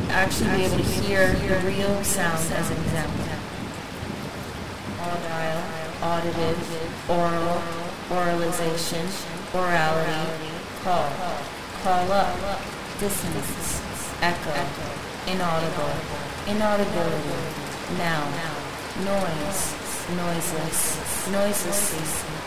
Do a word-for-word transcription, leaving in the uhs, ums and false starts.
actually be able to hear the real sound as an example. Audile, auditive, oral, oralization, orality, call, call up, dissonance, echo, inaudible, inaudibility, noun, noise, noiseless, noiselessly,